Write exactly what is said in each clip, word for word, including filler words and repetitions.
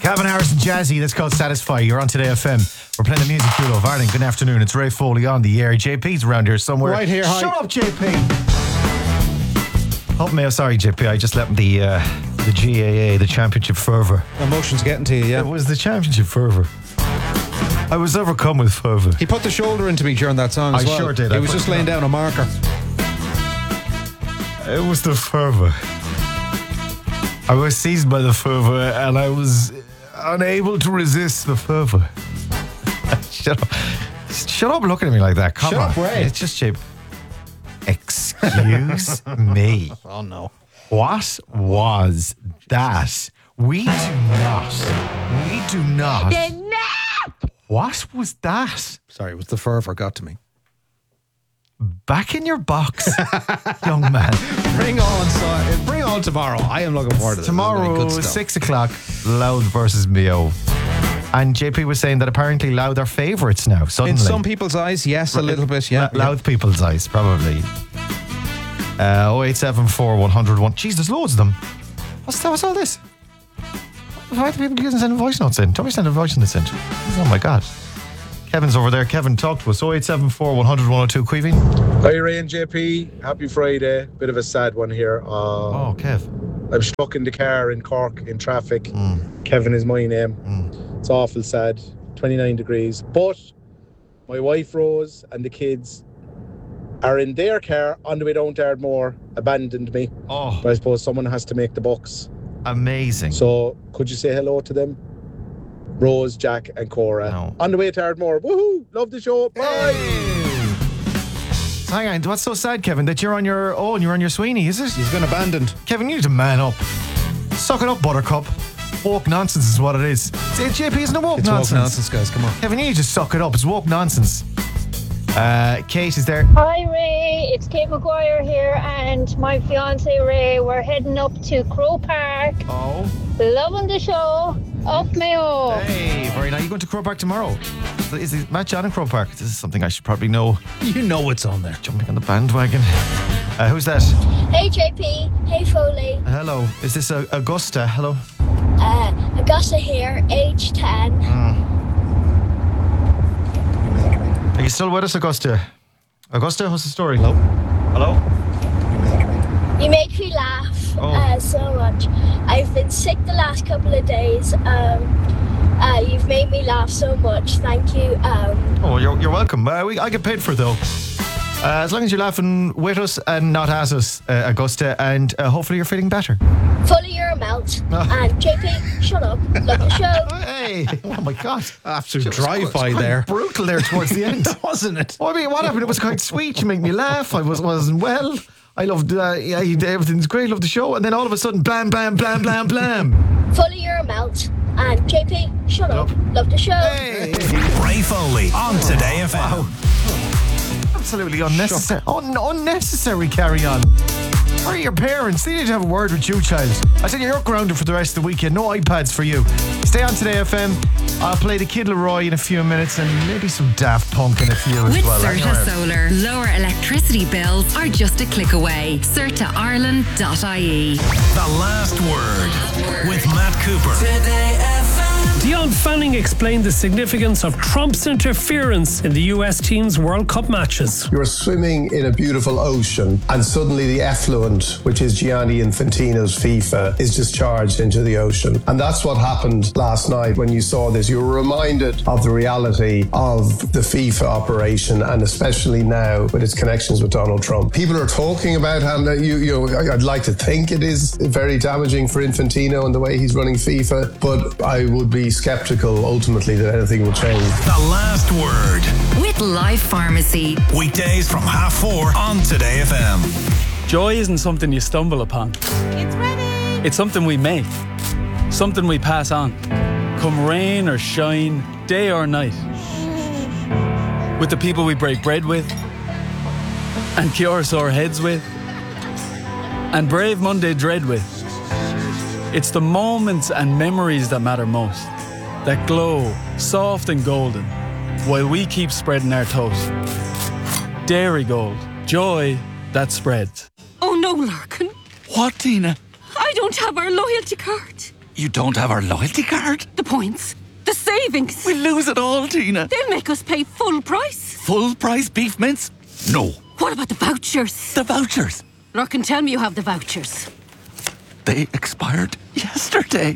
Calvin Harris and Jazzy, that's called Satisfy. You're on Today F M. We're playing the music you love. Ireland, good afternoon. It's Ray Foley on the air. J P's around here somewhere. Right here, hi. Shut up, J P. Oh, Mayo, sorry, J P. I just let the uh, the G A A, the Championship Fervour. Emotions getting to you, yeah. It was the Championship Fervour. I was overcome with fervour. He put the shoulder into me during that song as I well. sure did. He I was put- just laying down a marker. It was the fervour. I was seized by the fervour and I was unable to resist the fervour. Shut up. Shut up looking at me like that. Come Shut on. up, Ray. It's just cheap. Excuse me. Oh, no. What was that? We do not. We do not. What was that? Sorry, it was the fervour got to me. Back in your box, young man. Bring on, so, bring on tomorrow. I am looking forward to this. Tomorrow, Good stuff. six o'clock, Louth versus Mayo. And J P was saying that apparently Louth are favourites now, suddenly. In some people's eyes, yes, a little bit, yeah. L- Louth people's eyes, probably. Uh, oh eight seven four, one oh one. Jeez, there's loads of them. What's, that, what's all this? Why are the people using sending voice notes in? Don't be sending voice notes in. Oh my God. Kevin's over there. Kevin, talk to us. oh eight seven four, one hundred, one oh two. Queeveen. Hi Ray and J P, happy Friday. Bit of a sad one here. Uh, Oh, Kev. I'm stuck in the car in Cork in traffic. Mm. Kevin is my name. Mm. It's awful sad. twenty-nine degrees. But my wife Rose and the kids are in their car on the way down to Ardmore, abandoned me. Oh, But I suppose someone has to make the bucks. amazing. So could you say hello to them? Rose, Jack and Cora. No. On the way to Ardmore. Woohoo! Love the show. Bye! So hang on, what's so sad, Kevin, that you're on your own, you're on your Sweeney, is it? He's been abandoned. Kevin, you need to man up. Suck it up, Buttercup. Woke nonsense is what it is. Say, J P, isn't it woke It's nonsense? woke nonsense, guys. Come on. Kevin, you need to suck it up. It's woke nonsense. Uh, Kate is there. Hi Ray, it's Kate McGuire here and my fiance Ray. We're heading up to Crow Park. Oh. Loving the show. Up Mayo. Hey, very nice. You going to Crow Park tomorrow? Is it Matt John in Crow Park? This is something I should probably know. You know what's on there. Jumping on the bandwagon. Uh, who's that? Hey J P, hey Foley, Hello. Is this uh, Augusta? Hello. uh, Augusta here, age ten. Are you still with us, Augusta? Augusta, what's the story? Hello. Hello. You make me laugh Oh. uh, so much. I've been sick the last couple of days. Um, uh, you've made me laugh so much. Thank you. Um, Oh, you're, you're welcome. Uh, we, I get paid for it, though. Uh, as long as you're laughing with us and not at us, uh, Augusta, and uh, hopefully you're feeling better. Fully you're a melt. And J P, shut up. Love the show. Hey, oh my God. Absolute It was drive-by quite there. Brutal there towards the end. Wasn't it? Well, I mean, what happened? It was quite sweet. You make me laugh. I was, wasn't well. I loved, uh, yeah, you- everything's great. Loved the show. And then all of a sudden, blam, blam, blam, blam, blam. Fully you're a melt. And J P, shut up. Love the show. Hey. Ray Foley on Today F M. Absolutely unnecessary. Un- unnecessary carry on. Where are your parents? They need to have a word with you, child. I said you're grounded for the rest of the weekend. No iPads for you. Stay on Today F M. I'll play the Kid Leroy in a few minutes and maybe some Daft Punk in a few as With well. Hang Certa around. Solar, lower electricity bills are just a click away. Certa Ireland dot I E. The Last Word with Matt Cooper. Dion Fanning explained the significance of Trump's interference in the U S team's World Cup matches. You're swimming in a beautiful ocean and suddenly the effluent, which is Gianni Infantino's FIFA, is discharged into the ocean. And that's what happened last night when you saw this. You were reminded of the reality of the FIFA operation, and especially now with its connections with Donald Trump. People are talking about how, you, you know, I'd like to think it is very damaging for Infantino and the way he's running FIFA, but I would be skeptical ultimately that anything will change. The Last Word. With Life Pharmacy. Weekdays from half four on Today F M. Joy isn't something you stumble upon. It's ready. It's something we make, something we pass on. Come rain or shine, day or night. With the people we break bread with, and cure sore heads with, and brave Monday dread with. It's the moments and memories that matter most, that glow soft and golden, while we keep spreading our toast. Dairy Gold, joy that spreads. Oh no, Larkin. What, Tina? I don't have our loyalty card. You don't have our loyalty card? The points, the savings. We'll lose it all, Tina. They'll make us pay full price. Full price beef mince? No. What about the vouchers? The vouchers? Lurkin, tell me you have the vouchers. They expired yesterday.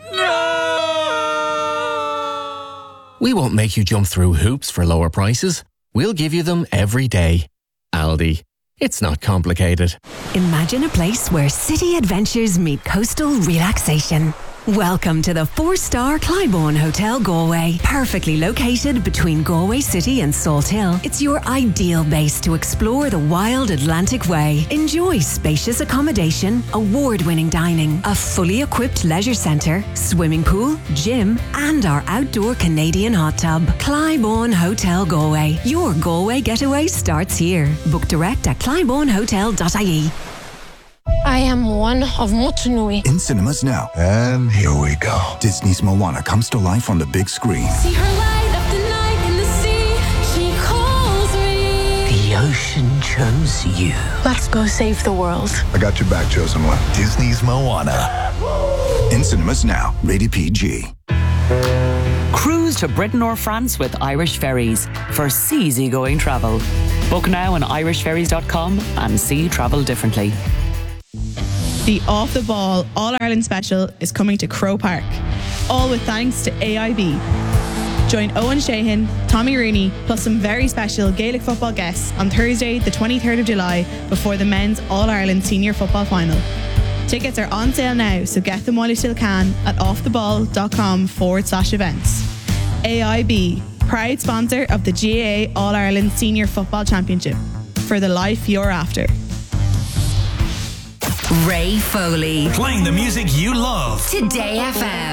We won't make you jump through hoops for lower prices. We'll give you them every day. Aldi. It's not complicated. Imagine a place where city adventures meet coastal relaxation. Welcome to the four-star Clybourne Hotel Galway. Perfectly located between Galway City and Salt Hill, it's your ideal base to explore the wild Atlantic Way. Enjoy spacious accommodation, award-winning dining, a fully equipped leisure centre, swimming pool, gym, and our outdoor Canadian hot tub. Clybourne Hotel Galway. Your Galway getaway starts here. Book direct at clybourne hotel dot I E. I am one of Motunui. In cinemas now. And here we go. Disney's Moana comes to life on the big screen. See her light up the night in the sea. She calls me. The ocean chose you. Let's go save the world. I got your back, chosen one. Disney's Moana. In cinemas now. Rated P G. Cruise to Britain or France with Irish Ferries for easygoing travel. Book now on irish ferries dot com and see travel differently. The Off the Ball All-Ireland Special is coming to Crow Park, all with thanks to A I B. Join Owen Shahan, Tommy Rooney, plus some very special Gaelic football guests on Thursday, the twenty-third of July, before the men's All-Ireland Senior Football Final. Tickets are on sale now, so get them while you still can at offtheball.com forward slash events. A I B, proud sponsor of the G A A All-Ireland Senior Football Championship. For the life you're after. Ray Foley. Playing the music you love. Today F M.